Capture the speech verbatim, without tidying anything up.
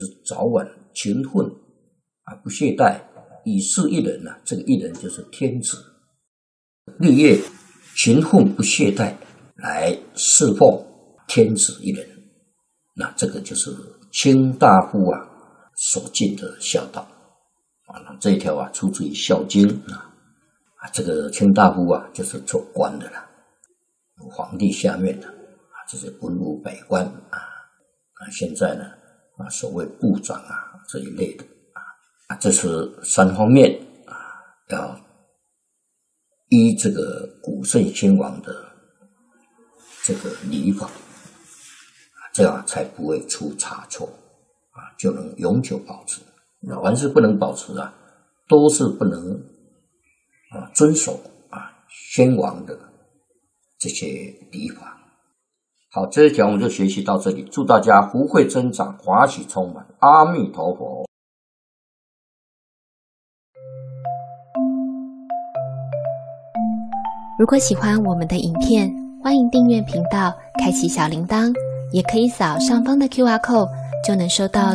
早晚勤奋啊，不懈怠，以事一人啊，这个一人就是天子。日夜勤奋不懈怠来侍奉天子一人，那这个就是卿大夫啊所尽的孝道啊。那这一条啊出自于《孝经》啊。啊，这个卿大夫啊就是做官的啦，皇帝下面的啊，这些文武百官啊。啊，现在呢啊，所谓部长啊这一类的啊，啊，这是三方面啊，要依这个古圣先王的这个礼法，这样才不会出差错啊，就能永久保持。那凡是不能保持啊，都是不能啊遵守啊先王的这些礼法。好，这一条我们就学习到这里，祝大家福慧增长，华喜充满，阿弥陀佛。 如果喜欢我们的影片，欢迎订阅频道，开启小铃铛，也可以扫上方的 Q R code，就能收到